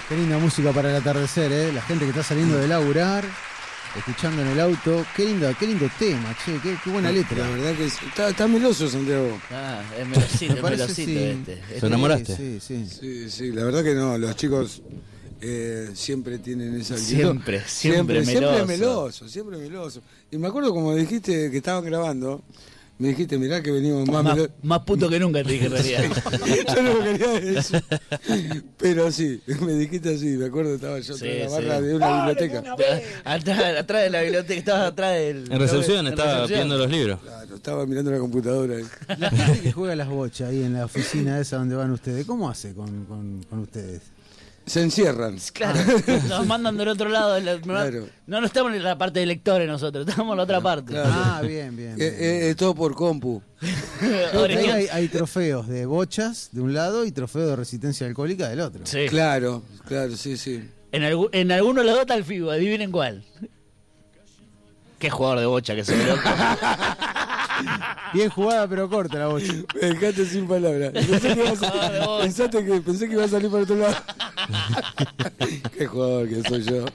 Qué linda música para el atardecer, ¿eh? La gente que está saliendo de laburar, escuchando en el auto. Qué lindo tema, che, qué buena letra. La verdad que está meloso, Santiago. Es melosito, Me parece, melosito sí. ¿Te enamoraste? Sí, la verdad que no, los chicos siempre tienen esa actitud. Siempre meloso. Y me acuerdo como dijiste que estaban grabando, me dijiste, mirá que venimos más puto que nunca, te dije en realidad. Yo no quería decir. Pero sí, me dijiste así, me acuerdo, estaba yo en la barra de una biblioteca. Atrás de la biblioteca, estabas atrás del... En recepción, estaba viendo los libros. Claro, estaba mirando la computadora. La gente que juega las bochas ahí en la oficina esa donde van ustedes, ¿cómo hace con ustedes? Se encierran. Claro, nos mandan del otro lado. Claro. No estamos en la parte de lectores nosotros, estamos en la otra parte. Claro. Ah, bien. Es todo por compu. Ahí hay trofeos de bochas de un lado y trofeos de resistencia alcohólica del otro. Sí. Claro, sí. En alguno de los dos está el FIBO, adivinen cuál. Qué jugador de bocha que soy. Bien jugada pero corta la bocha. Me dejaste sin palabras. Pensé que iba a salir por otro lado. Qué jugador que soy yo.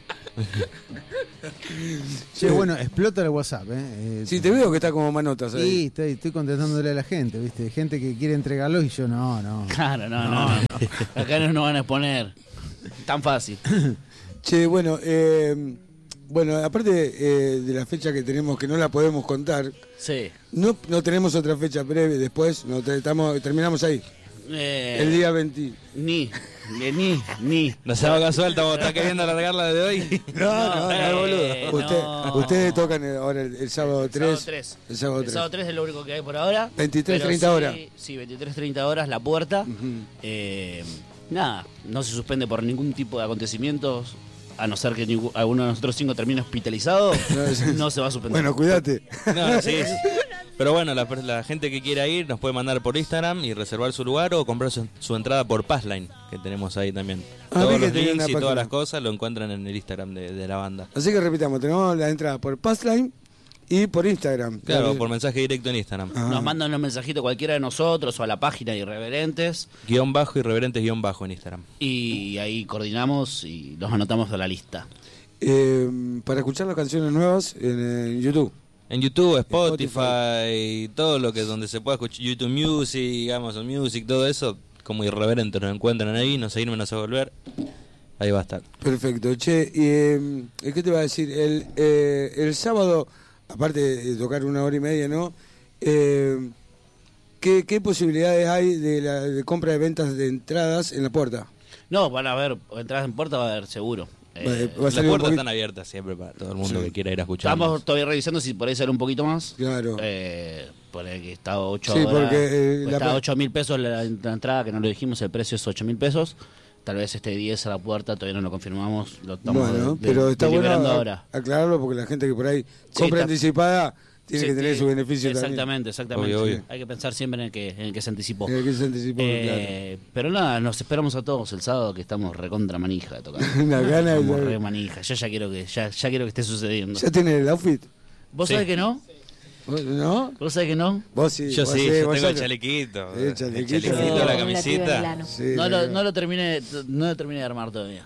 Che, bueno, explota el WhatsApp, Sí, te veo que está como manotas ahí. Sí, estoy contestándole a la gente, ¿viste? Gente que quiere entregarlo y yo no. Claro, no. Acá no nos van a exponer. Tan fácil. Che, bueno, aparte de la fecha que tenemos, que no la podemos contar, Sí. no tenemos otra fecha breve después, terminamos ahí. El día 20. Ni. No se haga casual, está queriendo alargarla de hoy. No, boludo. Ustedes tocan ahora el sábado 3. El sábado 3 es lo único que hay por ahora. 23:30 horas. Sí, 23:30 horas la puerta. Nada, no se suspende por ningún tipo de acontecimientos. A no ser que alguno de nosotros 5 termine hospitalizado, no se va a suspender. Bueno, cuídate. No, sí. Pero bueno, la gente que quiera ir nos puede mandar por Instagram y reservar su lugar o comprar su entrada por Passline, que tenemos ahí también. Todos los links y todas las cosas lo encuentran en el Instagram de la banda. Así que repitamos, tenemos la entrada por Passline y por Instagram. Claro, por mensaje directo en Instagram. Nos mandan un mensajito cualquiera de nosotros o a la página de Irreverentes. _Irreverentes_ en Instagram. Y ahí coordinamos y los anotamos a la lista. Para escuchar las canciones nuevas en YouTube. En YouTube, Spotify, todo lo que es donde se pueda escuchar, YouTube Music, Amazon Music, todo eso, como Irreverentes nos encuentran ahí, nos seguimos, nos a volver, ahí va a estar. Perfecto, che, y ¿qué te iba a decir? El sábado, aparte de tocar 1 hora y media, ¿no? ¿Qué posibilidades hay de compra de ventas de entradas en la puerta? No, van a haber entradas en puerta, va a haber seguro. Las puertas están abiertas siempre para todo el mundo que quiera ir a escuchar. Estamos todavía revisando si por ahí sale un poquito más. Claro. Por el que está 8 sí, porque está 8.000 pesos la entrada, que no lo dijimos, el precio es 8.000 pesos. Tal vez esté 10 a la puerta, todavía no lo confirmamos, lo estamos pero está bueno ahora. Aclararlo porque la gente que por ahí compra anticipada tiene que tener su beneficio exactamente, también. Obvio. Hay que pensar siempre en el que se anticipó. Claro. Pero nada, nos esperamos a todos el sábado, que estamos recontra manija de tocar. Una gana estamos re manija. Yo ya quiero que esté sucediendo. ¿Ya tiene el outfit? ¿Vos sabés que no? ¿No? ¿Vos sabés que no? Vos sí. Yo tengo el chalequito. El chalequito, la camiseta. No lo terminé de armar todavía.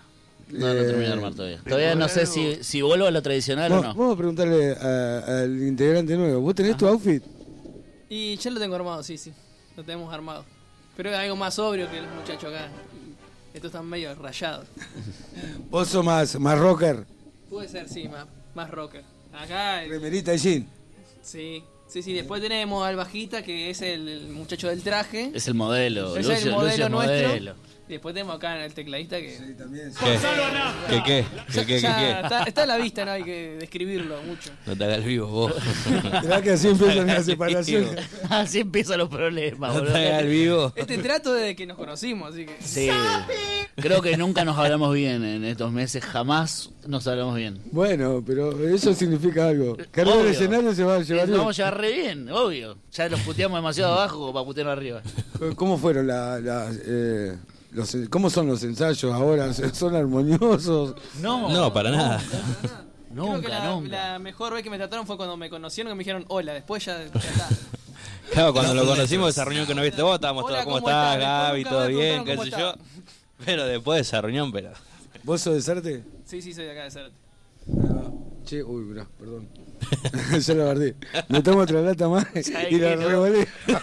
Todavía no sé si vuelvo a lo tradicional o no. Vamos a preguntarle al integrante nuevo. ¿Vos tenés tu outfit? Y ya lo tengo armado, sí. Lo tenemos armado. Pero es algo más sobrio que los muchachos acá. Estos están medio rayados. ¿Vos sos más rocker? Puede ser, sí, más rocker. Acá... Remerita y jean. Sí. Después tenemos al bajista, que es el muchacho del traje. Es el modelo. Es el modelo nuestro. Y después tenemos acá el tecladista que... Sí, también. ¿Qué? Está a la vista, no hay que describirlo mucho. No te hagas el vivo vos. ¿Verdad que así empiezan las separaciones? Así empiezan los problemas, No boludo. te hagas el vivo. Trato de que nos conocimos, así que... Sí. Creo que nunca nos hablamos bien en estos meses. Jamás nos hablamos bien. Bueno, pero eso significa algo. Que arriba del escenario se va a llevar bien. Nos vamos a llevar re bien, obvio. Ya los puteamos demasiado abajo como para putearnos arriba. ¿Cómo fueron ¿cómo son los ensayos ahora? ¿Son armoniosos? No, para nada. Creo que la mejor vez que me trataron fue cuando me conocieron, que me dijeron hola, después ya está. Claro, cuando lo conocimos, esa reunión que no viste vos, estábamos Hola, todos, ¿cómo ¿cómo estás, estás? Gaby? Después ¿Todo nunca me bien? ¿Qué preguntaron sé yo? Pero después de esa reunión, ¿Vos sos de Sarte? Sí, soy de acá de Sarte. Che, uy, mirá, perdón. Yo la guardé. Me tomo otra lata más y la revolé.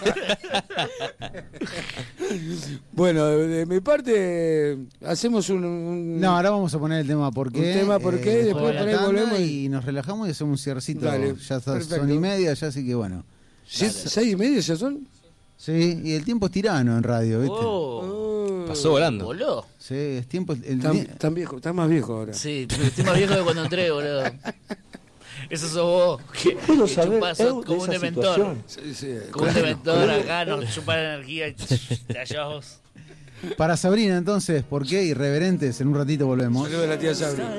Bueno, de mi parte, hacemos un. No, ahora vamos a poner el tema por qué. Un tema por qué, después por ahí volvemos y nos relajamos y hacemos un cierrecito. Dale, ya son perfecto. 1:30, ya así que bueno. ¿6:30 ya son? Sí, y el tiempo es tirano en radio, ¿viste? Pasó volando. Voló. Sí, es tiempo. Tan viejo, está más viejo ahora. Sí, pero estoy más viejo que cuando entré, boludo. Eso sos vos. ¿Puedo saber chupás de como un esa dementor. situación? Sí, Como un dementor acá, nos chupa la energía y te allá vos. Para Sabrina, entonces, ¿por qué? Irreverentes, en un ratito volvemos. Saludos a la tía Sabri.